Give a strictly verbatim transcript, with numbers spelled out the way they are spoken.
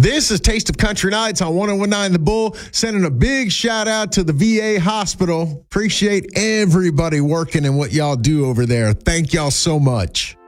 This is Taste of Country Nights on one oh one nine The Bull. Sending a big shout out to the V A hospital. Appreciate everybody working and what y'all do over there. Thank y'all so much.